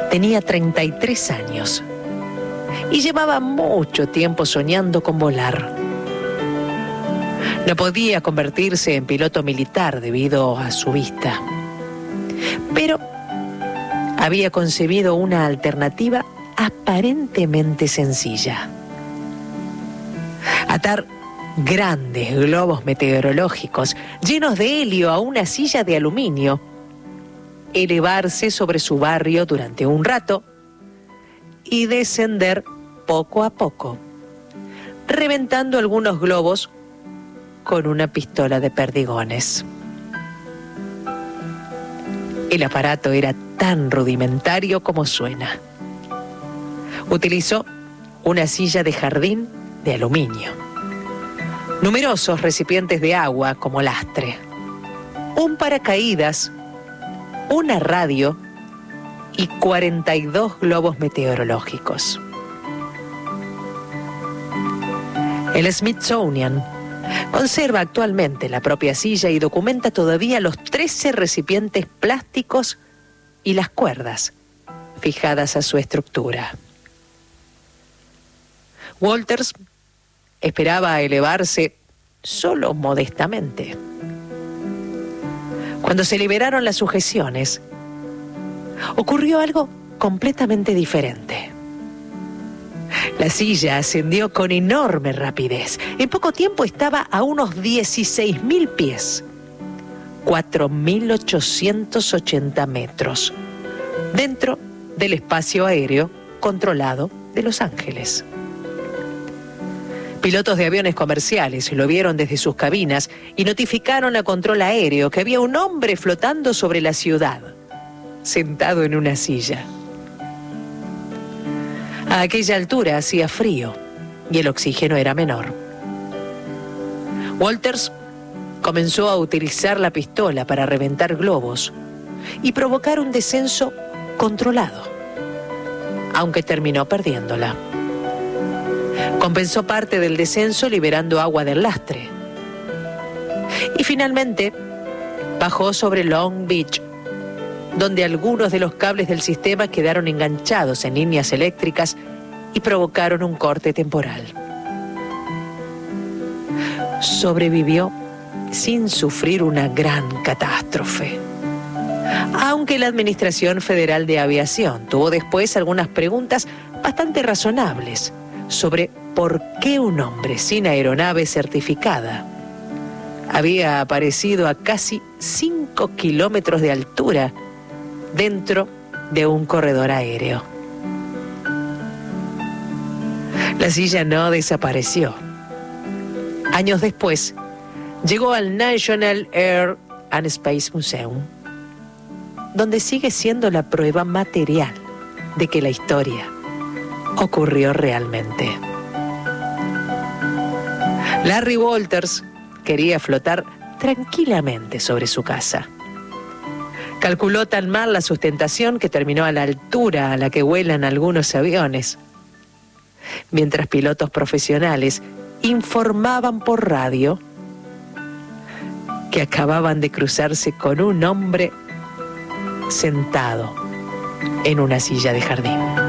Tenía 33 años y llevaba mucho tiempo soñando con volar. No podía convertirse en piloto militar debido a su vista, pero había concebido una alternativa aparentemente sencilla: atar grandes globos meteorológicos llenos de helio a una silla de aluminio, elevarse sobre su barrio durante un rato y descender poco a poco, reventando algunos globos con una pistola de perdigones. El aparato era tan rudimentario como suena. Utilizó una silla de jardín de aluminio, numerosos recipientes de agua como lastre, un paracaídas, una radio y 42 globos meteorológicos. El Smithsonian conserva actualmente la propia silla y documenta todavía los 13 recipientes plásticos y las cuerdas fijadas a su estructura. Walters esperaba elevarse solo modestamente. Cuando se liberaron las sujeciones, ocurrió algo completamente diferente. La silla ascendió con enorme rapidez. En poco tiempo estaba a unos 16.000 pies, 4.880 metros, dentro del espacio aéreo controlado de Los Ángeles. Pilotos de aviones comerciales lo vieron desde sus cabinas y notificaron a control aéreo que había un hombre flotando sobre la ciudad, sentado en una silla. A aquella altura hacía frío y el oxígeno era menor. Walters comenzó a utilizar la pistola para reventar globos y provocar un descenso controlado, aunque terminó perdiéndola. Compensó parte del descenso liberando agua del lastre. Y finalmente bajó sobre Long Beach, donde algunos de los cables del sistema quedaron enganchados en líneas eléctricas y provocaron un corte temporal. Sobrevivió sin sufrir una gran catástrofe, aunque la Administración Federal de Aviación tuvo después algunas preguntas bastante razonables sobre por qué un hombre sin aeronave certificada había aparecido a casi 5 kilómetros de altura dentro de un corredor aéreo. La silla no desapareció. Años después, llegó al National Air and Space Museum, donde sigue siendo la prueba material de que la historia ocurrió realmente. Larry Walters quería flotar tranquilamente sobre su casa. Calculó tan mal la sustentación que terminó a la altura a la que vuelan algunos aviones, mientras pilotos profesionales informaban por radio que acababan de cruzarse con un hombre sentado en una silla de jardín.